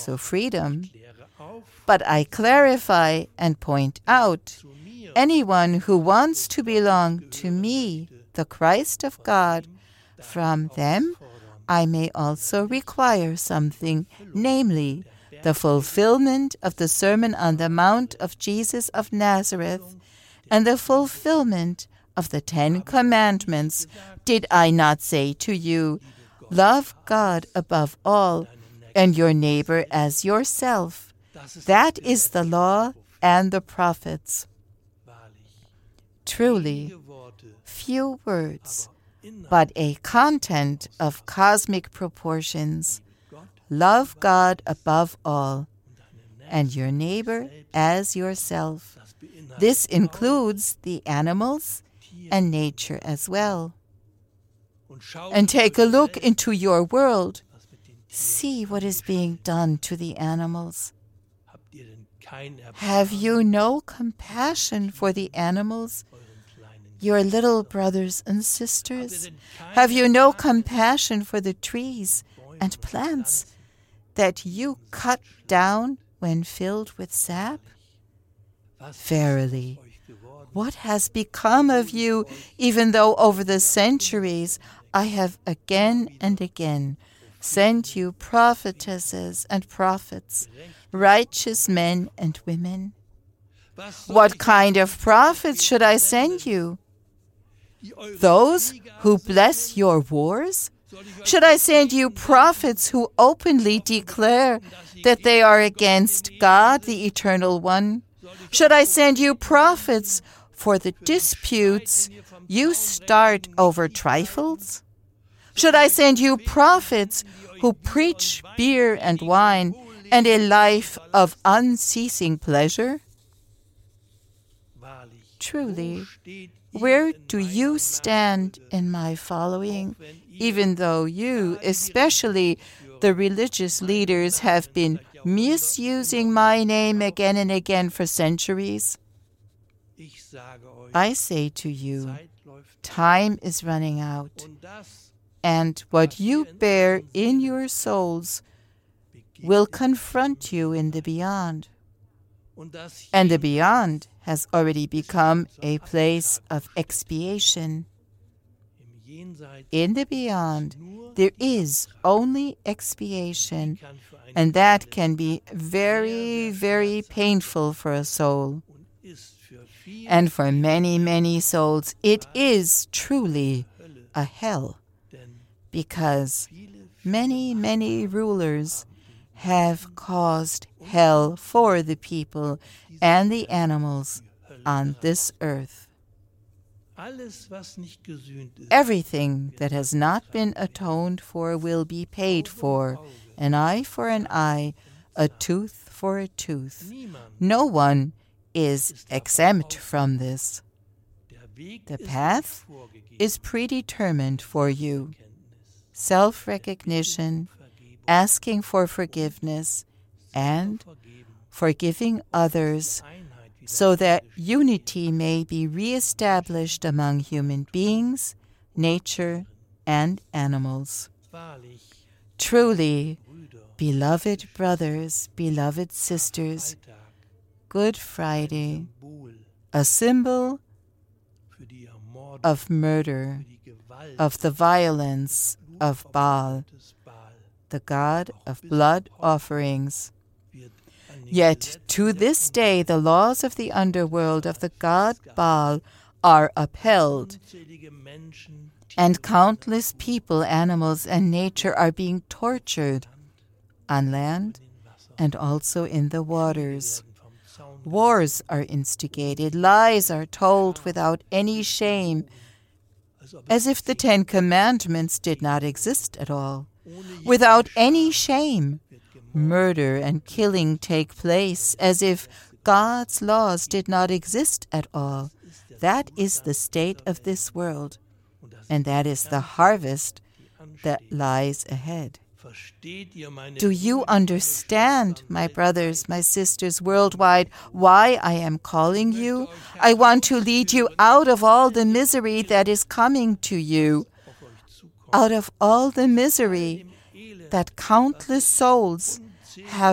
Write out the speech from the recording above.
also freedom. But I clarify and point out, anyone who wants to belong to me, the Christ of God, from them I may also require something, namely, the fulfillment of the Sermon on the Mount of Jesus of Nazareth and the fulfillment of the 10 Commandments. Did I not say to you, love God above all and your neighbor as yourself? That is the law and the prophets. Truly, few words, but a content of cosmic proportions. Love God above all, and your neighbor as yourself. This includes the animals and nature as well. And take a look into your world. See what is being done to the animals. Have you no compassion for the animals, your little brothers and sisters? Have you no compassion for the trees and plants that you cut down when filled with sap? Verily, what has become of you, even though over the centuries I have again and again sent you prophetesses and prophets, righteous men and women? What kind of prophets should I send you? Those who bless your wars? Should I send you prophets who openly declare that they are against God, the Eternal One? Should I send you prophets for the disputes you start over trifles? Should I send you prophets who preach beer and wine and a life of unceasing pleasure? Truly, where do you stand in my following, even though you, especially the religious leaders, have been misusing my name again and again for centuries? I say to you, time is running out, and what you bear in your souls will confront you in the beyond. And the beyond has already become a place of expiation. In the beyond, there is only expiation, and that can be very, very painful for a soul. And for many, many souls, it is truly a hell, because many, many rulers have caused hell for the people and the animals on this earth. Everything that has not been atoned for will be paid for, an eye for an eye, a tooth for a tooth. No one is exempt from this. The path is predetermined for you. Self-recognition, asking for forgiveness, and forgiving others, so that unity may be reestablished among human beings, nature, and animals. Truly, beloved brothers, beloved sisters, Good Friday, a symbol of murder, of the violence of Baal, the god of blood offerings. Yet to this day the laws of the underworld of the god Baal are upheld, and countless people, animals, and nature are being tortured on land and also in the waters. Wars are instigated, lies are told without any shame, as if the 10 Commandments did not exist at all. Without any shame, murder and killing take place, as if God's laws did not exist at all. That is the state of this world, and that is the harvest that lies ahead. Do you understand, my brothers, my sisters worldwide, why I am calling you? I want to lead you out of all the misery that is coming to you, out of all the misery that countless souls have